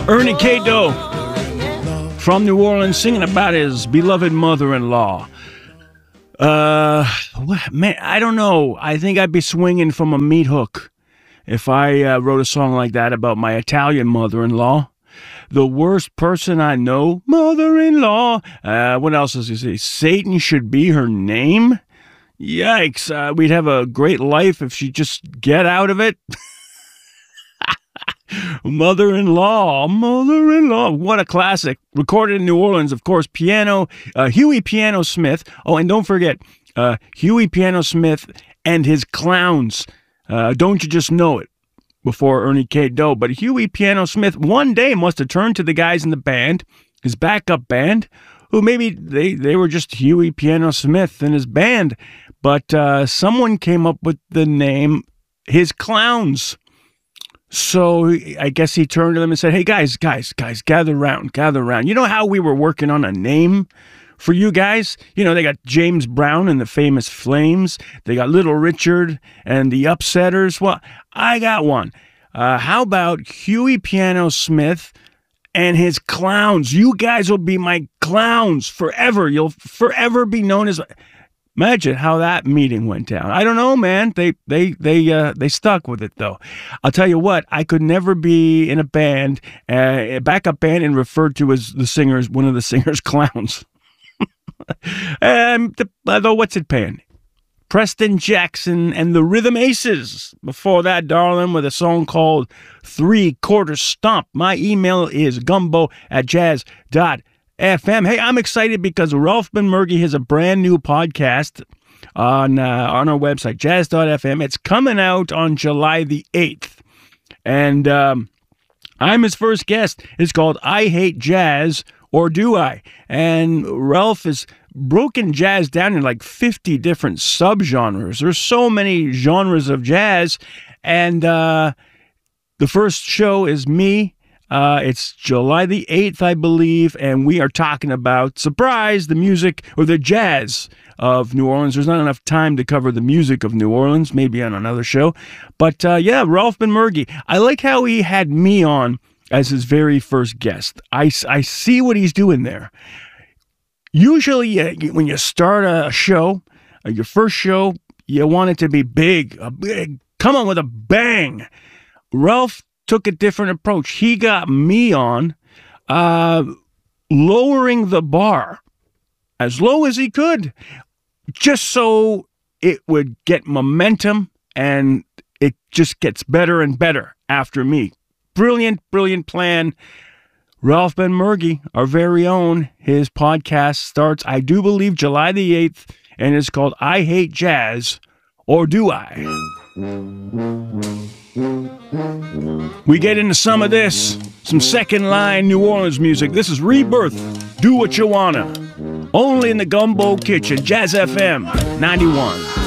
Ernie K-Doe from New Orleans singing about his beloved mother-in-law. Man, I don't know. I think I'd be swinging from a meat hook if I wrote a song like that about my Italian mother-in-law. The worst person I know, mother-in-law. What else does he say? Satan should be her name? Yikes. We'd have a great life if she'd just get out of it. Mother-in-law, what a classic. Recorded in New Orleans, of course, piano, Huey Piano Smith. Oh, and don't forget, Huey Piano Smith and his clowns. Don't you just know it? Before Ernie K-Doe. But Huey Piano Smith one day must have turned to the guys in the band, his backup band, who maybe they were just Huey Piano Smith and his band. But someone came up with the name, his clowns. So I guess he turned to them and said, hey, guys, gather around. You know how we were working on a name for you guys? You know, they got James Brown and the Famous Flames. They got Little Richard and the Upsetters. Well, I got one. How about Huey Piano Smith and his clowns? You guys will be my clowns forever. You'll forever be known as... Imagine how that meeting went down. I don't know, man. They stuck with it, though. I'll tell you what. I could never be in a band, a backup band, and referred to as one of the singers' clowns. Though, what's it paying? Preston Jackson and the Rhythm Aces. Before that, darling, with a song called 3/4 Stomp. My email is gumbo@jazz.FM. Hey, I'm excited because Ralph Benmergui has a brand new podcast on our website, jazz.fm. It's coming out on July the 8th. And I'm his first guest. It's called I Hate Jazz, or Do I? And Ralph has broken jazz down in like 50 different subgenres. There's so many genres of jazz. And the first show is me. It's July the 8th, I believe, and we are talking about, surprise, the music or the jazz of New Orleans. There's not enough time to cover the music of New Orleans, maybe on another show. But yeah, Ralph Benmergui. I like how he had me on as his very first guest. I see what he's doing there. Usually, when you start a show, your first show, you want it to be big, come on with a bang. Ralph took a different approach. He got me on, lowering the bar as low as he could, just so it would get momentum, and it just gets better and better after me. Brilliant plan. Ralph Benmergui, our very own, his podcast starts, I do believe, July the 8th, and it's called I Hate Jazz, or Do I? We get into some of this, some second line New Orleans music. This is Rebirth, Do What You Wanna. Only in the Gumbo Kitchen, Jazz FM 91.